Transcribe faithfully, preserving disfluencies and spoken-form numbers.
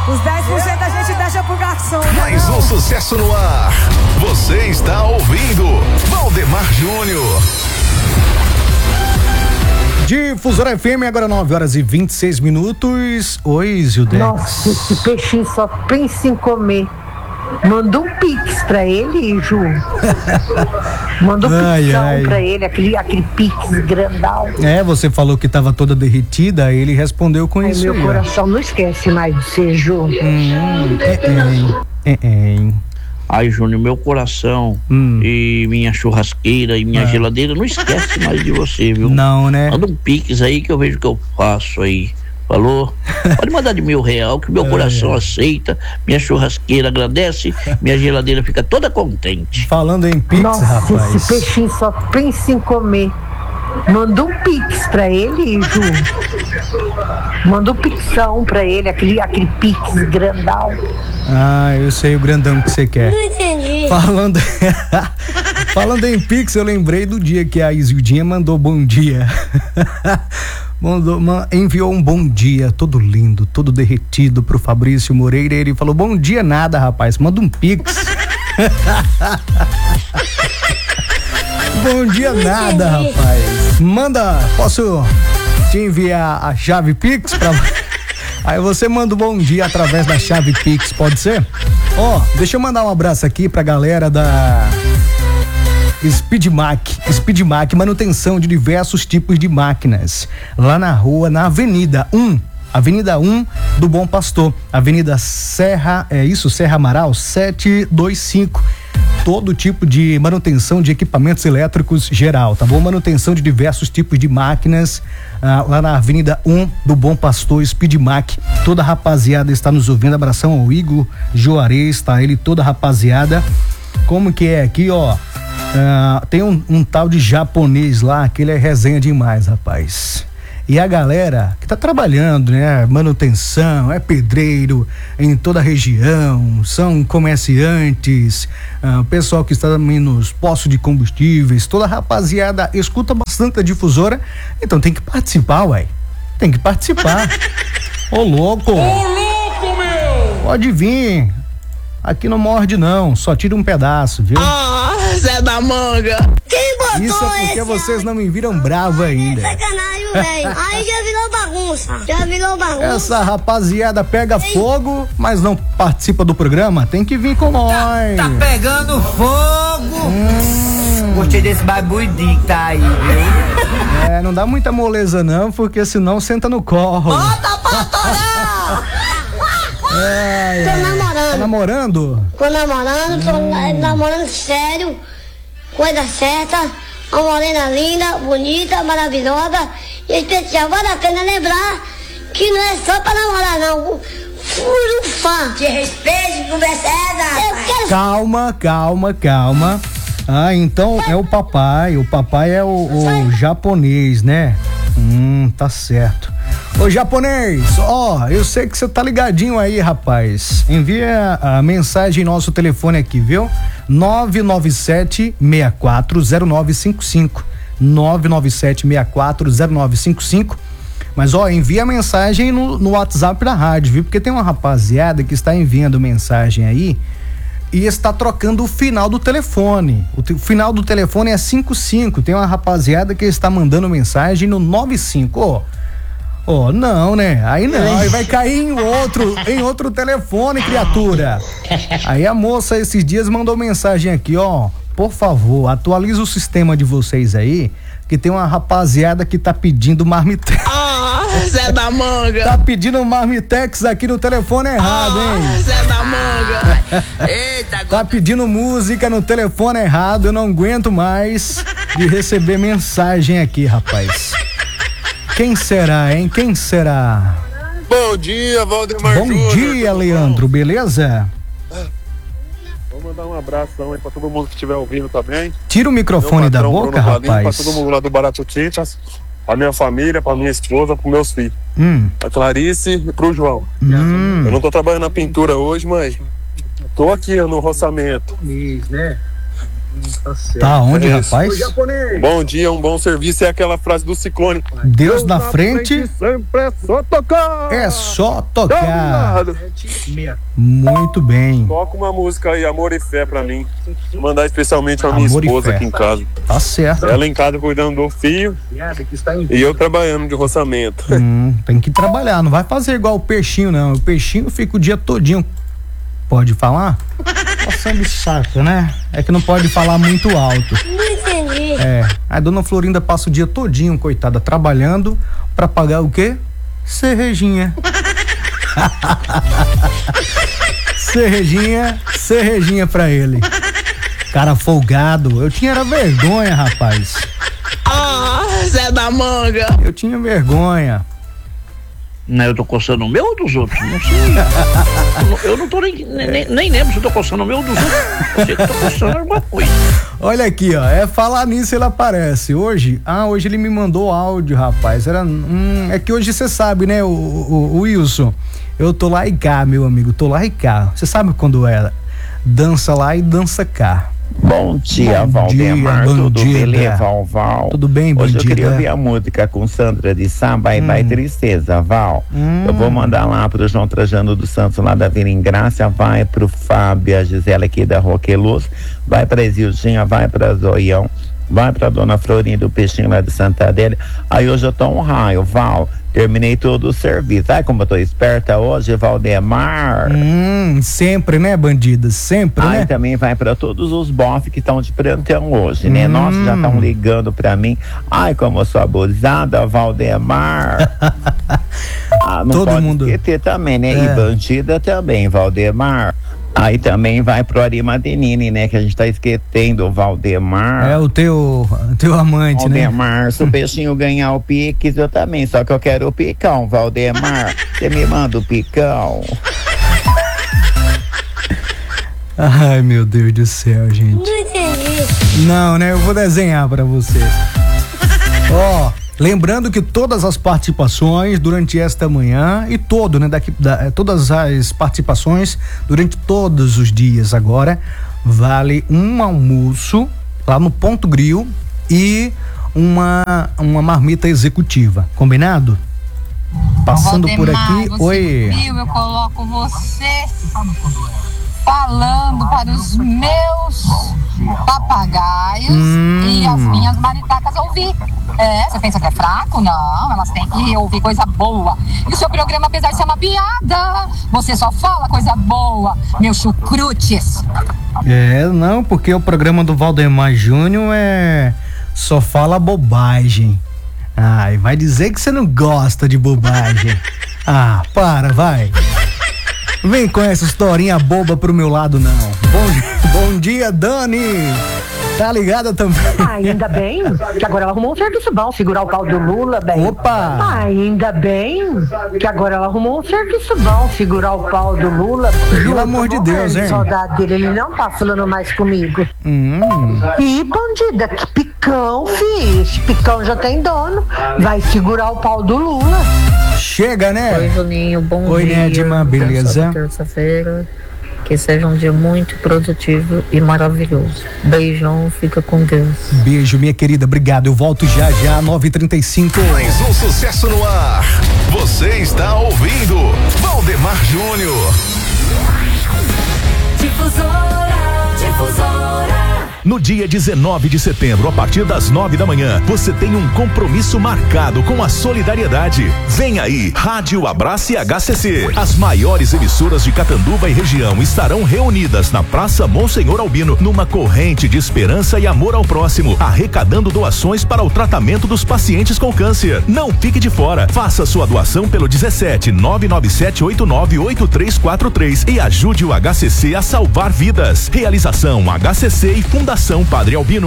Os dez por cento a gente deixa pro garçom. Mais um sucesso no ar. Você está ouvindo Valdemar Júnior. Difusora F M, agora nove horas e vinte e seis minutos. Oi, Zildex. Nossa, esse peixinho só pensa em comer. Manda um pix pra ele, Ju. Manda um Ai, pixão ai. pra ele, aquele, aquele pix grandal. É, você falou que tava toda derretida, aí ele respondeu com Ai, isso meu aí, ó. coração não esquece mais de ser, Ju. Hum, é, é, é, é. Ai, Júnior, meu coração Hum. e minha churrasqueira e minha Ah. geladeira não esquece mais de você, viu? Não, né? Manda um pix aí que eu vejo o que eu faço aí. Falou? Pode mandar de mil real que meu É. coração aceita, minha churrasqueira agradece, minha geladeira fica toda contente. Falando em pix, Nossa, rapaz. esse peixinho só pensa em comer. Manda um pix pra ele, Ju. Manda um pixão pra ele, aquele, aquele pix grandal. Ah, eu sei o grandão que você quer. Não entendi. Falando, falando em pix, eu lembrei do dia que a Isildinha mandou bom dia. Mandou, man- enviou um bom dia, todo lindo, todo derretido pro Fabrício Moreira. Ele falou, bom dia nada, rapaz, manda um pix. Bom dia nada, rapaz. Manda, posso te enviar a chave Pix pra... Aí você manda um bom dia através da chave Pix, pode ser? Ó, deixa eu mandar um abraço aqui pra galera da Speedmac, Speedmac, manutenção de diversos tipos de máquinas, lá na rua, na Avenida um, Avenida um do Bom Pastor, Avenida Serra, é isso, Serra Amaral, setecentos e vinte e cinco. Todo tipo de manutenção de equipamentos elétricos geral, tá bom? Manutenção de diversos tipos de máquinas, ah, lá na Avenida um do Bom Pastor, Speedmac. Toda a rapaziada está nos ouvindo. Abração ao Igor Juarez, tá? Ele, toda a rapaziada. Como que é aqui, ó? Ah, tem um, um tal de japonês lá, que ele é resenha demais, rapaz. E a galera que tá trabalhando, né? Manutenção, é pedreiro em toda a região, são comerciantes, ah, pessoal que está também nos postos de combustíveis, toda a rapaziada escuta bastante a difusora, então tem que participar, uai. Tem que participar. Ô louco! Ô louco, meu! Pode vir. Aqui não morde não, só tira um pedaço, viu? Ah, Zé da Manga! Quem botou Isso é porque esse vocês não me viram bravo ainda. sacanagem, velho? Aí já virou bagunça. Já virou bagunça. Essa rapaziada pega fogo, mas não participa do programa, tem que vir com nós. Tá pegando fogo. Hum, Gostei desse babudinho que tá aí, viu? é, não dá muita moleza não, porque senão senta no colo. Bota pra torar! É, Tô é. Tá namorando. namorando? Tô namorando, tô Hum. namorando sério. Coisa certa. Uma morena linda, bonita, maravilhosa. E especial, vale a pena lembrar que não é só pra namorar, não. Furufá. Te respeite, conversa essa. Eu quero. Calma, calma, calma. Ah, então é o papai, o papai é o, o japonês, né? Hum, tá certo. Ô japonês, ó, eu sei que você tá ligadinho aí, rapaz. Envia a mensagem em nosso telefone aqui, viu? nove nove sete, seis quatro zero nove cinco cinco. nove nove sete, seis quatro zero nove cinco cinco. Mas ó, envia a mensagem no, no WhatsApp da rádio, viu? Porque tem uma rapaziada que está enviando mensagem aí e está trocando o final do telefone. O, te, o final do telefone é cinquenta e cinco. Tem uma rapaziada que está mandando mensagem no noventa e cinco. Ó, ó, não, né? Aí não, aí vai cair em outro, em outro telefone, criatura. Aí a moça esses dias mandou mensagem aqui, ó. Por favor, atualiza o sistema de vocês aí, que tem uma rapaziada que tá pedindo marmitex. Ah, Zé da Manga! Tá pedindo marmitex aqui no telefone errado, hein? Zé da Manga! Eita, Tá pedindo música no telefone errado, eu não aguento mais de receber mensagem aqui, rapaz. Quem será, hein? Quem será? Bom dia, Valdemar Bom Júnior, dia, tudo Leandro, beleza? bom? Vou mandar um abração aí pra todo mundo que estiver ouvindo também. Tira o microfone Meu da patrão, boca, Bruno Valim, rapaz. Pra todo mundo lá do Barato Tintas, pra minha família, pra minha esposa, pros meus filhos. Hum, Pra Clarice e pro João. hum. Eu não tô trabalhando na pintura hoje, mas tô aqui no roçamento. Tá onde, É rapaz? Bom dia, um bom serviço é aquela frase do Ciclone. Deus na frente, sempre é só tocar. é só Dá um tocar. lado. Muito bem. Toca uma música aí, Amor e Fé, pra mim. Vou mandar especialmente pra minha Amor e esposa Fé. aqui em casa. Tá certo. Ela em casa cuidando do filho e eu trabalhando de roçamento. Hum, tem que trabalhar, não vai fazer igual o peixinho, não. O peixinho fica o dia todinho. Pode falar? Passando saco, né? É que não pode falar muito alto. Não entendi. É, a dona Florinda passa o dia todinho, coitada, trabalhando pra pagar o quê? Cervejinha. Cervejinha, cervejinha pra ele. Cara folgado, eu tinha era vergonha, rapaz. Ah, Zé da Manga. Eu tinha vergonha. Não, eu tô coçando o meu ou dos outros? Não sei. Eu não, eu não tô nem, nem, nem lembro se eu tô coçando o meu ou dos outros. Eu sei que eu tô coçando alguma coisa. Olha aqui, ó, é falar nisso ele aparece. Hoje, ah, hoje ele me mandou áudio, rapaz. Era, hum, é que hoje você sabe, né, o, o, o Wilson? Eu tô lá e cá, meu amigo, tô lá e cá. Você sabe quando é? Dança lá e dança cá. Bom dia, Bom Valdemar, dia, tudo bandida. beleza, Val, Val? Tudo bem, Hoje bandida? eu queria ouvir a música com Sandra de Sá, Bye Bye Tristeza, Val. Hum. Eu vou mandar lá pro João Trajano dos Santos, lá da Vila Ingrácia, vai pro Fábio, a Gisela aqui da Roqueluz, vai pra Isildinha, vai pra Zoião, vai pra Dona Florinda do Peixinho lá de Santa Adélia. Aí hoje eu tô um raio, Val. Terminei todo o serviço. Ai, como eu tô esperta hoje, Valdemar. Hum, sempre, né, bandida? Sempre, Aí né? também vai pra todos os bofs que estão de plantão hoje, né? Hum. Nossa, já estão ligando pra mim. Ai, como eu sou abusada, Valdemar. Ah, não Todo pode mundo. esquecer também, né? É. E bandida também, Valdemar. Aí também vai pro Arimadenini, né? Que a gente tá esquecendo o Valdemar. É o teu, teu amante, né? Valdemar, se o peixinho ganhar o Pix, eu também. Só que eu quero o picão, Valdemar. Você me manda o picão. Ai, meu Deus do céu, gente. Não entendi. Não, né? Eu vou desenhar pra você. Ó, lembrando que todas as participações durante esta manhã e todo, né, daqui, da, todas as participações durante todos os dias agora vale um almoço lá no Ponto Grill e uma uma marmita executiva, combinado? Passando por aqui, você oi. Viu, eu coloco você falando para os meus papagaios Hum. e as minhas maritacas ouvir. É, você pensa que é fraco? Não, elas têm que ouvir coisa boa. E o seu programa, apesar de ser uma piada, você só fala coisa boa, meus chucrutes. É, não, porque o programa do Valdemar Júnior é só fala bobagem. Ai, vai dizer que você não gosta de bobagem. Ah, para, vai. Vem com essa historinha boba pro meu lado, não. Bom, bom dia, Dani. Tá ligada também? Ainda bem que agora ela arrumou um serviço bom, segurar o pau do Lula, bem. Opa! Ainda bem que agora ela arrumou um serviço bom, segurar o pau do Lula. Pelo amor de Deus, hein? Saudade dele, ele não tá falando mais comigo. Hum. Ih, bandida, que picão, fi. Esse picão já tem dono. Vai segurar o pau do Lula. Chega, né? Oi, Juninho, bom Oi, dia. Nedma, beleza? Terça-feira. Que seja um dia muito produtivo e maravilhoso. Beijão, fica com Deus. Beijo, minha querida, obrigado. Eu volto já já, nove e trinta e cinco. Mais um sucesso no ar. Você está ouvindo Valdemar Júnior. Difusora, difusora. No dia dezenove de setembro, a partir das nove da manhã, você tem um compromisso marcado com a solidariedade. Vem aí, Rádio Abrace H C C. As maiores emissoras de Catanduva e região estarão reunidas na Praça Monsenhor Albino, numa corrente de esperança e amor ao próximo, arrecadando doações para o tratamento dos pacientes com câncer. Não fique de fora. Faça sua doação pelo dezessete nove nove sete oito nove oito três quatro três e ajude o H C C a salvar vidas. Realização H C C e Fundação Padre Albino.